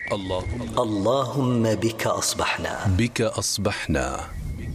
اللهم بك أصبحنا.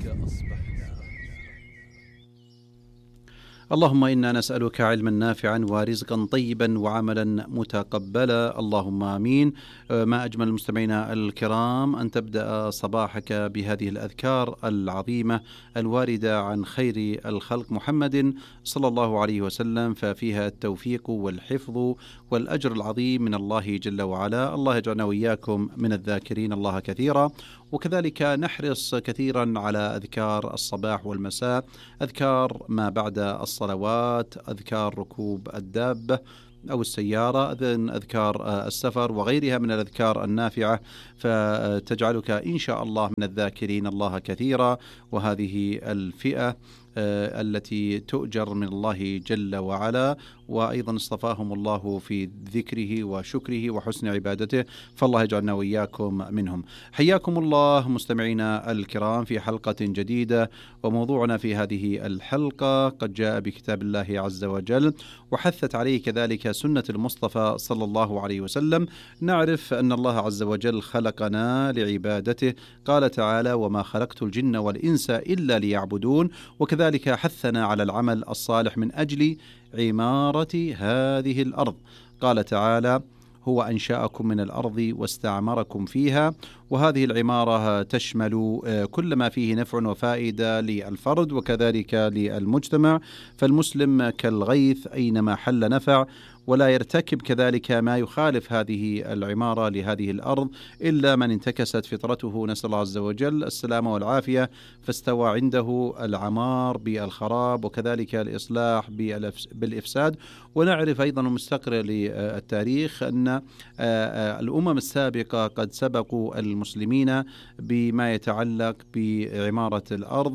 اللهم إنا نسألك علما نافعا ورزقا طيبا وعملا متقبلا، اللهم آمين. ما أجمل المستمعين الكرام أن تبدأ صباحك بهذه الأذكار العظيمة الواردة عن خير الخلق محمد صلى الله عليه وسلم، ففيها التوفيق والحفظ والأجر العظيم من الله جل وعلا. الله يجعلنا وإياكم من الذاكرين الله كثيرا، وكذلك نحرص كثيرا على أذكار الصباح والمساء، أذكار ما بعد الصلوات، أذكار ركوب الدابة أو السيارة، أذكار السفر وغيرها من الأذكار النافعة، فتجعلك إن شاء الله من الذاكرين الله كثيرا. وهذه الفئة التي تؤجر من الله جل وعلا، وأيضا اصطفاهم الله في ذكره وشكره وحسن عبادته، فالله يجعلنا وإياكم منهم. حياكم الله مستمعينا الكرام في حلقة جديدة، وموضوعنا في هذه الحلقة قد جاء بكتاب الله عز وجل، وحثت عليه كذلك سنة المصطفى صلى الله عليه وسلم. نعرف أن الله عز وجل خلقنا لعبادته، قال تعالى: وما خلقت الجن والإنس إلا ليعبدون، وكذلك حثنا على العمل الصالح من أجل عمارة هذه الأرض. قال تعالى: هو أنشأكم من الأرض واستعمركم فيها. وهذه العمارة تشمل كل ما فيه نفع وفائدة للفرد وكذلك للمجتمع، فالمسلم كالغيث أينما حل نفع، ولا يرتكب كذلك ما يخالف هذه العمارة لهذه الأرض إلا من انتكست فطرته، نسأل الله عز وجل السلامة والعافية، فاستوى عنده العمار بالخراب وكذلك الإصلاح بالإفساد. ونعرف أيضا مستقر للتاريخ أن الأمم السابقة قد سبقوا المسلمين بما يتعلق بعمارة الأرض،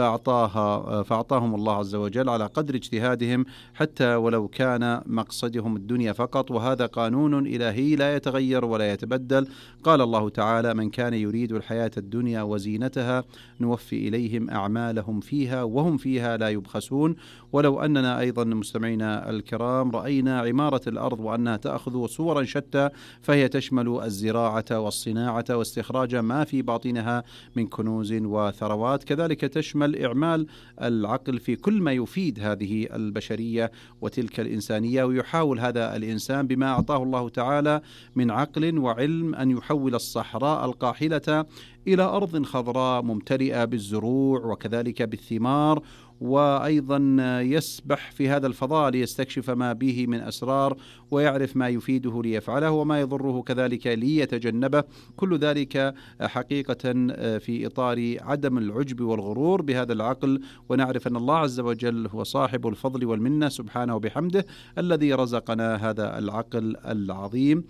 فأعطاهم الله عز وجل على قدر اجتهادهم، حتى ولو كان مقصدهم الدنيا فقط، وهذا قانون إلهي لا يتغير ولا يتبدل. قال الله تعالى: من كان يريد الحياة الدنيا وزينتها نوفي إليهم أعمالهم فيها وهم فيها لا يبخسون. ولو أننا أيضا مستمعينا الكرام رأينا عمارة الأرض وأنها تأخذ صورا شتى، فهي تشمل الزراعة والصناعة واستخراج ما في باطنها من كنوز وثروات، كذلك تشمل إعمال العقل في كل ما يفيد هذه البشرية وتلك الإنسانية، ويحاول هذا الإنسان بما أعطاه الله تعالى من عقل وعلم أن يحول الصحراء القاحلة إلى أرض خضراء ممتلئة بالزروع وكذلك بالثمار، وأيضا يسبح في هذا الفضاء ليستكشف ما به من أسرار، ويعرف ما يفيده ليفعله وما يضره كذلك ليتجنبه. كل ذلك حقيقة في إطار عدم العجب والغرور بهذا العقل، ونعرف أن الله عز وجل هو صاحب الفضل والمنة سبحانه وبحمده الذي رزقنا هذا العقل العظيم.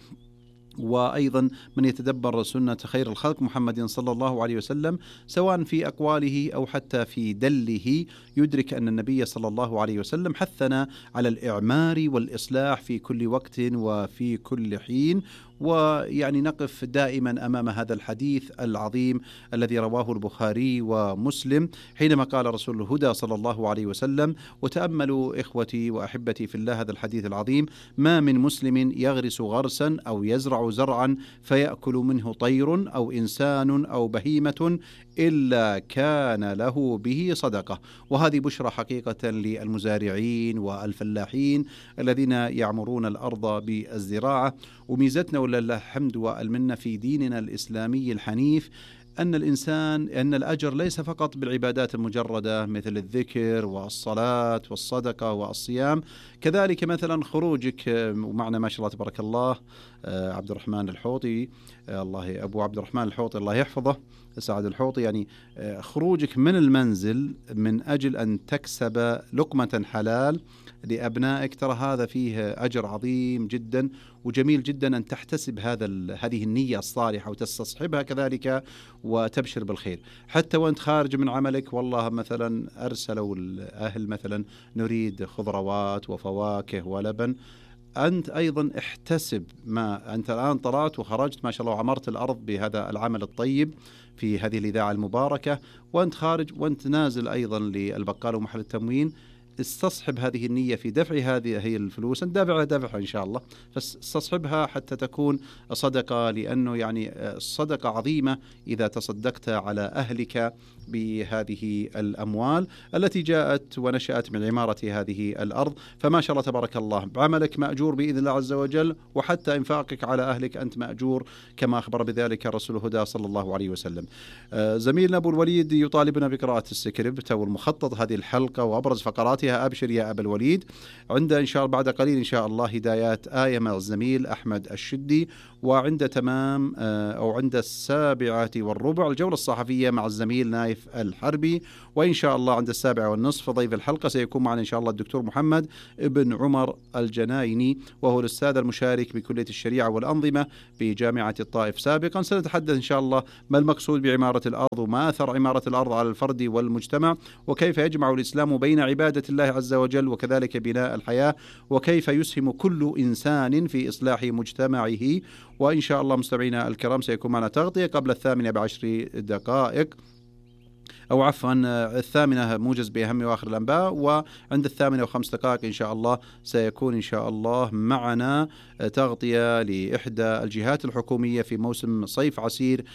وأيضا من يتدبر سنة خير الخلق محمد صلى الله عليه وسلم سواء في أقواله أو حتى في دله، يدرك أن النبي صلى الله عليه وسلم حثنا على الإعمار والإصلاح في كل وقت وفي كل حين. ويعني نقف دائما أمام هذا الحديث العظيم الذي رواه البخاري ومسلم، حينما قال رسول الهدى صلى الله عليه وسلم: وتأملوا إخوتي وأحبتي في الله هذا الحديث العظيم: ما من مسلم يغرس غرسا أو يزرع زرعا فيأكل منه طير أو إنسان أو بهيمة إلا كان له به صدقة. وهذه بشرى حقيقة للمزارعين والفلاحين الذين يعمرون الأرض بالزراعة. وميزتنا ولله الحمد والمنة في ديننا الإسلامي الحنيف أن الأجر ليس فقط بالعبادات المجردة مثل الذكر والصلاة والصدقة والصيام، كذلك مثلا خروجك، ومعنا ما شاء الله تبارك الله عبد الرحمن الحوطي، الله أبو عبد الرحمن الحوطي الله يحفظه، سعد الحوطي، يعني خروجك من المنزل من أجل أن تكسب لقمة حلال لأبنائك، ترى هذا فيه أجر عظيم جدا، وجميل جدا أن تحتسب هذه النية الصالحة وتستصحبها كذلك وتبشر بالخير. حتى وأنت خارج من عملك، والله مثلا أرسلوا الأهل مثلا نريد خضروات وفواكه ولبن، أنت أيضا احتسب ما أنت الآن طلعت وخرجت ما شاء الله وعمرت الأرض بهذا العمل الطيب في هذه الإذاعة المباركة، وأنت خارج وأنت نازل أيضا للبقال ومحل التموين، استصحب هذه النية في دفع هذه الفلوس، دافعها إن شاء الله، فاستصحبها حتى تكون صدقة، لأنه يعني صدقة عظيمة إذا تصدقت على أهلك بهذه الأموال التي جاءت ونشأت من عمارة هذه الأرض. فما شاء الله تبارك الله، بعملك مأجور بإذن الله عز وجل، وحتى إنفاقك على أهلك أنت مأجور كما أخبر بذلك رسول الهدى صلى الله عليه وسلم. زميلنا أبو الوليد يطالبنا بقراءة السكريبت أو المخطط هذه الحلقة وأبرز فقراتها. أبشر يا أبا الوليد. عند إن شاء الله بعد قليل إن شاء الله هدايات آية مع الزميل أحمد الشدي، وعند تمام أو عند 7:15 الجولة الصحفية مع الزميل نايف الحربي، وإن شاء الله عند 7:15 ضيف الحلقة سيكون معنا إن شاء الله الدكتور محمد ابن عمر الجنايني، وهو الأستاذ المشارك بكلية الشريعة والأنظمة بجامعة الطائف سابقا. سنتحدث إن شاء الله ما المقصود بعمارة الأرض، وما أثر عمارة الأرض على الفرد والمجتمع، وكيف يجمع الإسلام بين عبادة الله عز وجل وكذلك بناء الحياة، وكيف يسهم كل إنسان في إصلاح مجتمعه. وإن شاء الله مستمعينا الكرام سيكون معنا تغطية قبل 8:10 دقائق، أو عفوا 8:00 موجز بأهم وآخر الأنباء، وعند 8:05 دقائق إن شاء الله سيكون إن شاء الله معنا تغطية لإحدى الجهات الحكومية في موسم صيف عسير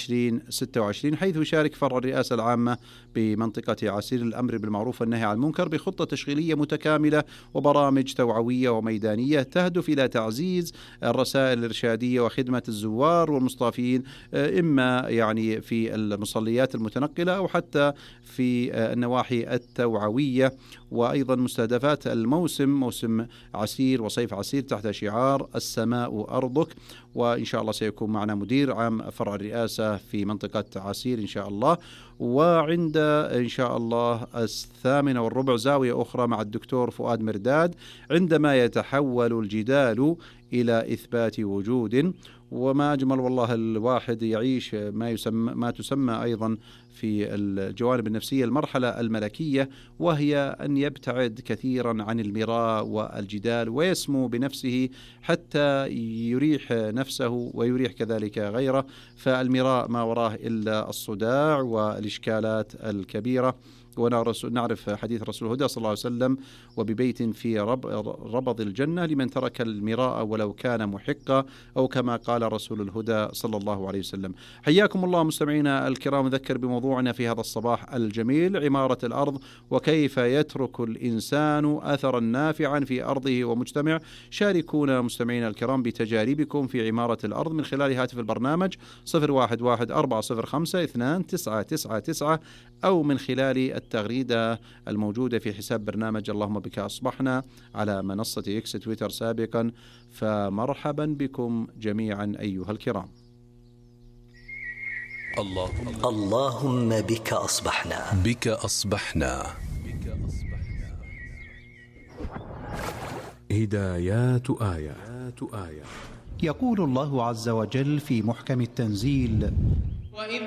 2026، حيث يشارك فرع الرئاسة العامة بمنطقة عسير الأمر بالمعروف والنهي عن المنكر بخطة تشغيلية متكاملة وبرامج توعوية وميدانية تهدف إلى تعزيز الرسائل الإرشادية وخدمة الزوار والمصطافين، إما يعني في المصليات المتنقلة أو حتى في النواحي التوعوية. وأيضا مستهدفات الموسم، موسم عسير وصيف عسير، تحت شعار السماء أرضك. وإن شاء الله سيكون معنا مدير عام فرع الرئاسة في منطقة عسير إن شاء الله. وعند إن شاء الله 8:15 زاوية أخرى مع الدكتور فؤاد مرداد، عندما يتحول الجدال إلى إثبات وجود. وما أجمل والله الواحد يعيش ما تسمى أيضا في الجوانب النفسية المرحلة الملكية، وهي أن يبتعد كثيرا عن المراء والجدال ويسمو بنفسه حتى يريح نفسه ويريح كذلك غيره. فالمراء ما وراه إلا الصداع والإشكالات الكبيرة. ونعرف حديث رسول الهدى صلى الله عليه وسلم: وببيت في ربض الجنة لمن ترك المراء ولو كان محقا، أو كما قال رسول الهدى صلى الله عليه وسلم. حياكم الله مستمعينا الكرام. أذكر بموضوعنا في هذا الصباح الجميل: عمارة الأرض وكيف يترك الإنسان أثرا نافعا في أرضه ومجتمع. شاركونا مستمعينا الكرام بتجاربكم في عمارة الأرض من خلال هاتف البرنامج 011-405-2999 أو من خلال التغريدة الموجودة في حساب برنامج اللهم بك أصبحنا على منصة إكس تويتر سابقا. فمرحبا بكم جميعا أيها الكرام. اللهم بك أصبحنا. بك أصبحنا. هدايات آية. يقول الله عز وجل في محكم التنزيل: